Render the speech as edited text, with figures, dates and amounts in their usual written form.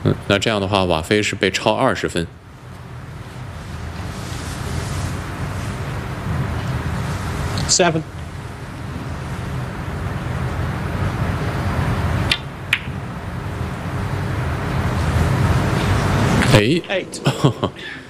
那这样的话，瓦菲是被超20分。 7. Eight. 8.